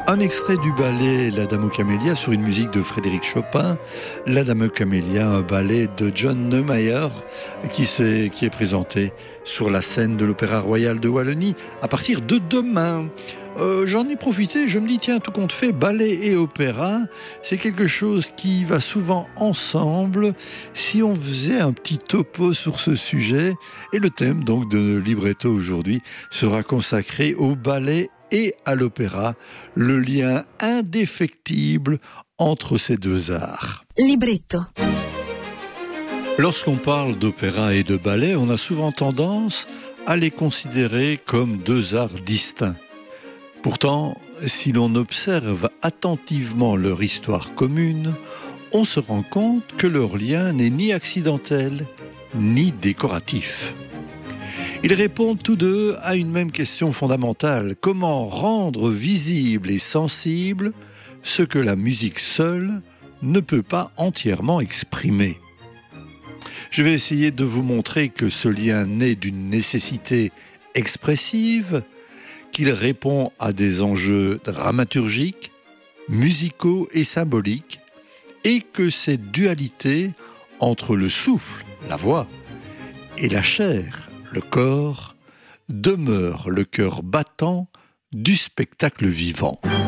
Un extrait du ballet La Dame aux Camélias sur une musique de Frédéric Chopin. La Dame aux Camélias, un ballet de John Neumeier qui est présenté sur la scène de l'Opéra Royal de Wallonie à partir de demain. J'en ai profité, je me dis tiens, tout compte fait, ballet et opéra, c'est quelque chose qui va souvent ensemble. Si on faisait un petit topo sur ce sujet, et le thème donc de Libretto aujourd'hui sera consacré au ballet et à l'opéra, le lien indéfectible entre ces deux arts. Libretto. Lorsqu'on parle d'opéra et de ballet, on a souvent tendance à les considérer comme deux arts distincts. Pourtant, si l'on observe attentivement leur histoire commune, on se rend compte que leur lien n'est ni accidentel, ni décoratif. Ils répondent tous deux à une même question fondamentale: comment rendre visible et sensible ce que la musique seule ne peut pas entièrement exprimer. Je vais essayer de vous montrer que ce lien naît d'une nécessité expressive, qu'il répond à des enjeux dramaturgiques, musicaux et symboliques, et que cette dualité entre le souffle, la voix, et la chair, le corps, demeure le cœur battant du spectacle vivant.